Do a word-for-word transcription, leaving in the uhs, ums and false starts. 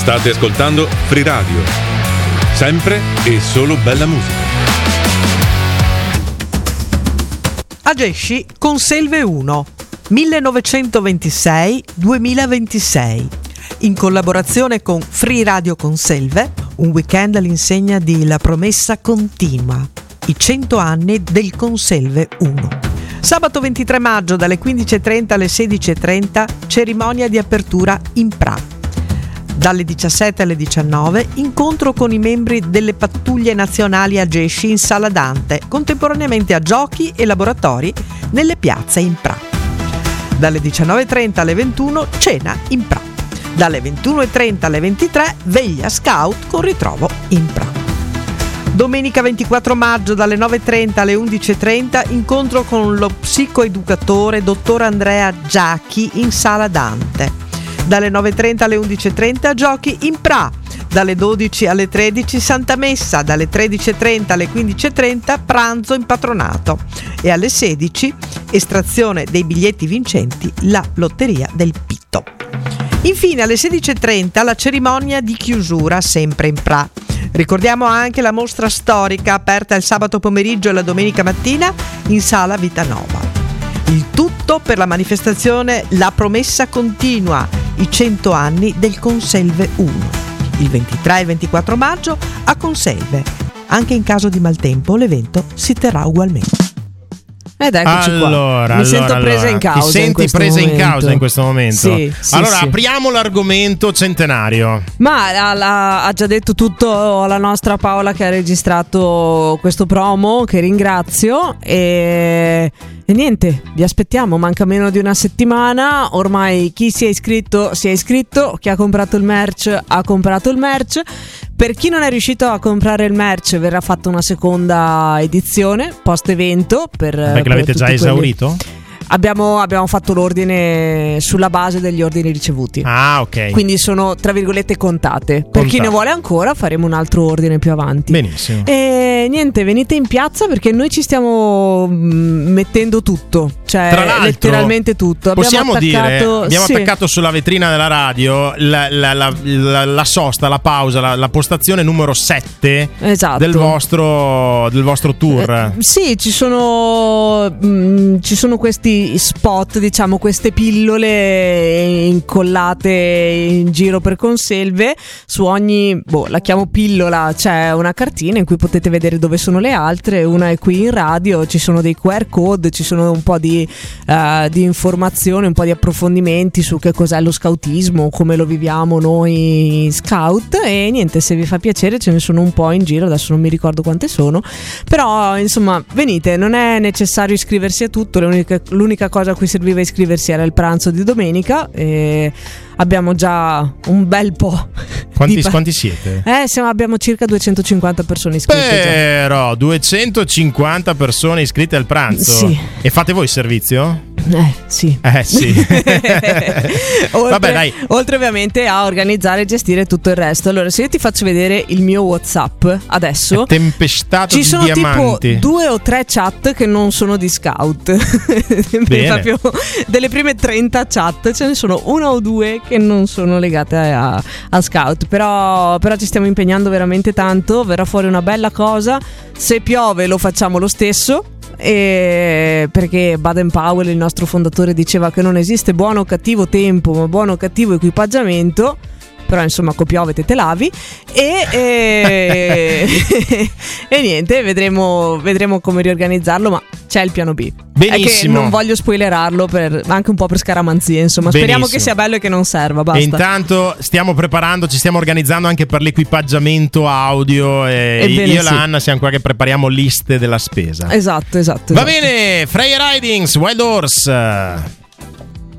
State ascoltando Free Radio, sempre e solo bella musica. Agesci Conselve uno, millenovecentoventisei duemilaventisei, in collaborazione con Free Radio Conselve, un weekend all'insegna di La Promessa Continua, i cento anni del Conselve uno. Sabato ventitré maggio dalle quindici e trenta alle sedici e trenta, cerimonia di apertura in Pra. Dalle diciassette alle diciannove, incontro con i membri delle pattuglie nazionali Agesci in Sala Dante, contemporaneamente a giochi e laboratori nelle piazze in Pra. Dalle diciannove e trenta alle ventuno, cena in Pra. Dalle ventuno e trenta alle ventitré, veglia scout con ritrovo in Pra. Domenica ventiquattro maggio dalle nove e trenta alle undici e trenta, incontro con lo psicoeducatore dottor Andrea Giacchi in Sala Dante. Dalle nove e trenta alle undici e trenta, giochi in Pra. Dalle dodici alle tredici, Santa Messa. Dalle tredici e trenta alle quindici e trenta, pranzo in patronato. E alle sedici, estrazione dei biglietti vincenti, la lotteria del Pitto. Infine alle sedici e trenta, la cerimonia di chiusura, sempre in Pra. Ricordiamo anche la mostra storica aperta il sabato pomeriggio e la domenica mattina in Sala Vitanova. Il tutto per la manifestazione La Promessa Continua, i cento anni del Conselve uno, il ventitré e ventiquattro maggio a Conselve. Anche in caso di maltempo l'evento si terrà ugualmente. Ed eccoci allora, qua. Mi allora, sento presa allora. in causa. Ti senti in questo presa momento. in causa in questo momento? Sì, sì, allora sì. apriamo l'argomento centenario. Ma ha, ha, ha già detto tutto la nostra Paola che ha registrato questo promo, che ringrazio. E, e niente, vi aspettiamo. Manca meno di una settimana. Ormai chi si è iscritto si è iscritto. Chi ha comprato il merch ha comprato il merch. Per chi non è riuscito a comprare il merch, verrà fatta una seconda edizione post evento. Per, Perché per l'avete già tutti quelli- esaurito? Abbiamo, abbiamo fatto l'ordine sulla base degli ordini ricevuti. Ah, ok. Quindi sono tra virgolette contate. Per Contate. chi ne vuole ancora faremo un altro ordine più avanti. Benissimo. E niente, venite in piazza perché noi ci stiamo mm, mettendo tutto. Cioè Tra l'altro, letteralmente tutto. Possiamo abbiamo attaccato, dire, abbiamo sì. attaccato sulla vetrina della radio la, la, la, la, la sosta, la pausa, la, la postazione numero sette Esatto. del vostro, del vostro tour. Eh, sì, ci sono mh, ci sono questi spot, diciamo, queste pillole incollate in giro per Conselve. Su ogni, boh, la chiamo pillola, c'è una cartina in cui potete vedere dove sono le altre. Una è qui in radio, ci sono dei Q R code, ci sono un po' di, uh, di informazioni, un po' di approfondimenti su che cos'è lo scoutismo, come lo viviamo noi scout. E niente, se vi fa piacere ce ne sono un po' in giro, adesso non mi ricordo quante sono, però insomma venite, non è necessario iscriversi a tutto. L'unica, l'unica cosa a cui serviva iscriversi era il pranzo di domenica e abbiamo già un bel po'. Quanti, di pa- quanti siete? Eh, siamo, abbiamo circa duecentocinquanta persone iscritte già. Però duecentocinquanta persone iscritte al pranzo. Sì. E fate voi il servizio? Eh sì. Eh sì. oltre, Vabbè, dai. oltre ovviamente a organizzare e gestire tutto il resto. Allora, se io ti faccio vedere il mio WhatsApp adesso, È tempestato ci di sono diamanti. tipo due o tre chat che non sono di scout. Bene. Proprio delle prime trenta chat ce ne sono una o due che non sono legate a, a scout. Però, però ci stiamo impegnando veramente tanto. Verrà fuori una bella cosa. Se piove lo facciamo lo stesso. E perché Baden Powell, il nostro fondatore, diceva che non esiste buono o cattivo tempo, ma buono o cattivo equipaggiamento. Però insomma, piove te te lavi. E, e, e niente, vedremo, vedremo come riorganizzarlo. Ma c'è il piano B. Benissimo. È che non voglio spoilerarlo, per, anche un po' per scaramanzia. Insomma, speriamo Benissimo. che sia bello e che non serva. Basta. E intanto stiamo preparando, ci stiamo organizzando anche per l'equipaggiamento audio. E Ebbene, io e sì. l'Anna siamo qua che prepariamo liste della spesa. Esatto, esatto. Va esatto. bene, Freya Ridings, Wild Horse.